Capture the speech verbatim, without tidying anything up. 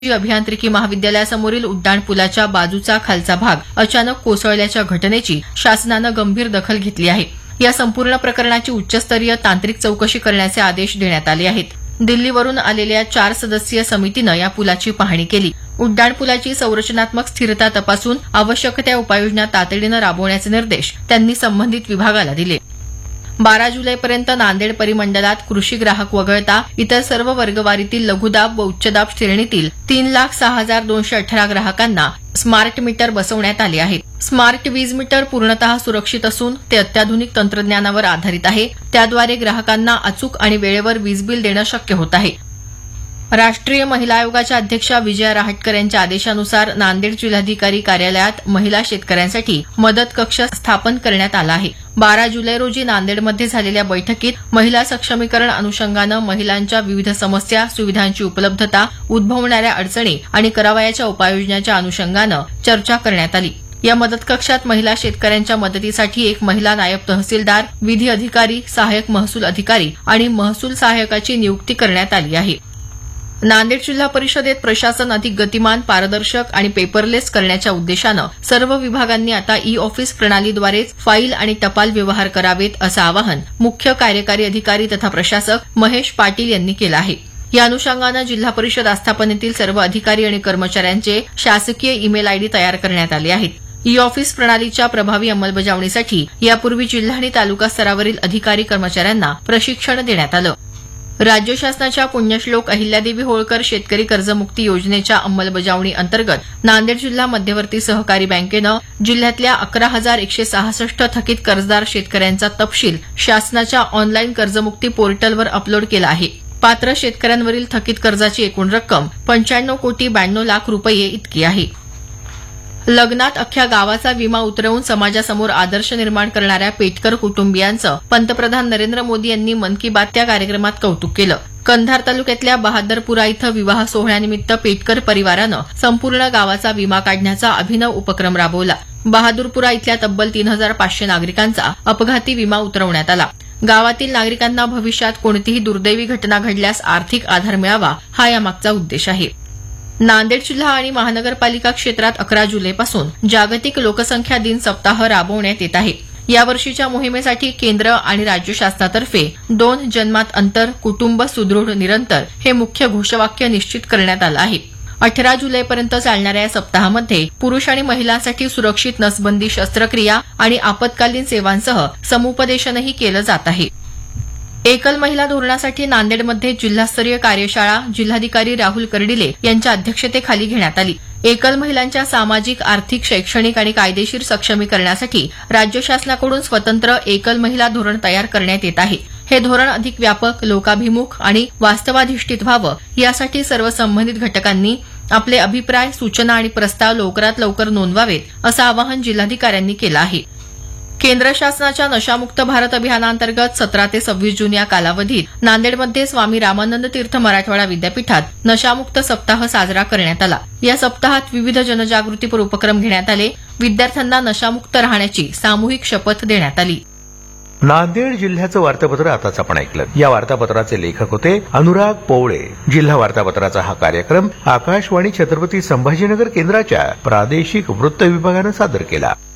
अभियांत्रिकी महाविद्यालयासमोरील उड्डाणपुलाच्या बाजूचा खालचा भाग अचानक कोसळल्याच्या घटनेची शासनानं गंभीर दखल घेतली आहे. या संपूर्ण प्रकरणाची उच्चस्तरीय तांत्रिक चौकशी करण्याचे आदेश देण्यात आले आहेत. दिल्लीवरून आलेल्या चार सदस्यीय समितीनं या पुलाची पाहणी केली. उड्डाणपुलाची संरचनात्मक स्थिरता तपासून आवश्यक त्या उपाययोजना तातडीनं राबवण्याचे निर्देश त्यांनी संबंधित विभागाला दिले. बारा जुलैपर्यंत नांदेड परिमंडलात कृषी ग्राहक वगळता इतर सर्व वर्गवारीतील लघुदाब व उच्चदाब श्रेणीतील तीन लाख सहा हजार दोनशे अठरा ग्राहकांना स्मार्ट मीटर बसवण्यात आले आहेत. स्मार्ट वीज मीटर पूर्णतः सुरक्षित असून ते अत्याधुनिक तंत्रज्ञानावर आधारित आहे. त्याद्वारे ग्राहकांना अचूक आणि वेळेवर वीज बिल देणं शक्य होत आहे. राष्ट्रीय महिला आयोगाच्या अध्यक्षा विजया रहाटकर यांच्या आदेशानुसार नांदेड जिल्हाधिकारी कार्यालयात महिला शेतकऱ्यांसाठी मदत कक्ष स्थापन करण्यात आला आहे. बारा जुलै रोजी नांदेडमध्ये झालेल्या बैठकीत महिला सक्षमीकरण अनुषंगानं महिलांच्या विविध समस्या, सुविधांची उपलब्धता, उद्भवणाऱ्या अडचणी आणि करावयाच्या उपाययोजनांच्या अनुषंगानं चर्चा करण्यात आली. या मदत कक्षात महिला शेतकऱ्यांच्या मदतीसाठी एक महिला नायब तहसीलदार, विधी अधिकारी, सहाय्यक महसूल अधिकारी आणि महसूल सहाय्यकाची नियुक्ती करण्यात आली आहे. नांदेड जिल्हा परिषदेत प्रशासन अधिक गतिमान, पारदर्शक आणि पेपरलेस करण्याच्या उद्देशानं सर्व विभागांनी आता ई ऑफिस प्रणालीद्वारेच फाईल आणि टपाल व्यवहार करावेत असं आवाहन मुख्य कार्यकारी अधिकारी तथा प्रशासक महेश पाटील यांनी केलं आहे. या अनुषंगानं जिल्हा परिषद आस्थापनेतील सर्व अधिकारी आणि कर्मचाऱ्यांचे शासकीय ईमेल आयडी तयार करण्यात आले आहेत. ई ऑफिस प्रणालीच्या प्रभावी अंमलबजावणीसाठी यापूर्वी जिल्हा आणि तालुका स्तरावरील अधिकारी कर्मचाऱ्यांना प्रशिक्षण देण्यात आलं. राज्य शासनाच्या पुण्यश्लोक अहिल्यादेवी होळकर शेतकरी कर्जमुक्ती योजनेच्या अंमलबजावणी अंतर्गत नांदेड जिल्हा मध्यवर्ती सहकारी बँकेनं जिल्ह्यातल्या अकरा हजार एकशे सहासष्ट थकीत कर्जदार शेतकऱ्यांचा तपशील शासनाच्या ऑनलाईन कर्जमुक्ती पोर्टलवर अपलोड केला आहे. पात्र शेतकऱ्यांवरील थकीत कर्जाची एकूण रक्कम पंच्याण्णव कोटी ब्याण्णव लाख रुपये इतकी आहे. लग्नात अख्ख्या गावाचा विमा उतरवून समाजासमोर आदर्श निर्माण करणाऱ्या पेटकर कुटुंबियांचं पंतप्रधान नरेंद्र मोदी यांनी मन की बात या कार्यक्रमात कौतुक केलं. कंधार तालुक्यातल्या बहादरपुरा इथं विवाह सोहळ्यानिमित्त पेटकर परिवारानं संपूर्ण गावाचा विमा काढण्याचा अभिनव उपक्रम राबवला. बहादूरपुरा इथल्या तब्बल तीन हजार पाचशे नागरिकांचा अपघाती विमा उतरवण्यात आला. गावातील नागरिकांना भविष्यात कोणतीही दुर्दैवी घटना घडल्यास आर्थिक आधार मिळावा, हा यामागचा उद्देश आहे. नांदेड जिल्हा आणि महानगरपालिका क्षेत्रात अकरा जुलैपासून जागतिक लोकसंख्या दिन सप्ताह राबवण्यात येत आहे. यावर्षीच्या मोहिमेसाठी केंद्र आणि राज्य शासनातर्फे दोन जन्मात अंतर, कुटुंब सुदृढ निरंतर हे मुख्य घोषवाक्य निश्चित करण्यात आलं आहे. अठरा जुलैपर्यंत चालणाऱ्या या सप्ताहामध्ये पुरुष आणि महिलांसाठी सुरक्षित नसबंदी शस्त्रक्रिया आणि आपत्कालीन सेवांसह समुपदेशनही केलं जात आहे. एकल महिला धोरणासाठी नांदेडमध्ये जिल्हास्तरीय कार्यशाळा जिल्हाधिकारी राहुल कर्डिले यांच्या अध्यक्षतेखाली घेण्यात आली. एकल महिलांच्या सामाजिक, आर्थिक, शैक्षणिक आणि कायदेशीर सक्षमीकरणासाठी राज्य शासनाकडून स्वतंत्र एकल महिला धोरण तयार करण्यात येत आहे. हे धोरण अधिक व्यापक, लोकाभिमुख आणि वास्तवाधिष्ठित व्हावं यासाठी सर्व संबंधित घटकांनी आपले अभिप्राय, सूचना आणि प्रस्ताव लवकरात लवकर नोंदवावेत असं आवाहन जिल्हाधिकाऱ्यांनी केलं आहे. केंद्र शासनाच्या नशामुक्त भारत अभियानांतर्गत सतरा ते सव्वीस जून या कालावधीत नांदेडमध्ये स्वामी रामानंद तीर्थ मराठवाडा विद्यापीठात नशामुक्त सप्ताह साजरा करण्यात आला. या सप्ताहात विविध जनजागृतीपर उपक्रम घेण्यात आले. विद्यार्थ्यांना नशामुक्त राहण्याची सामूहिक शपथ देण्यात आली. नांदेड जिल्ह्याचं वार्तापत्र आताच आपण ऐकलं. या वार्तापत्राचे लेखक होते अनुराग पोवळे. जिल्हा वार्तापत्राचा हा कार्यक्रम आकाशवाणी छत्रपती संभाजीनगर केंद्राच्या प्रादेशिक वृत्त विभागानं सादर केला.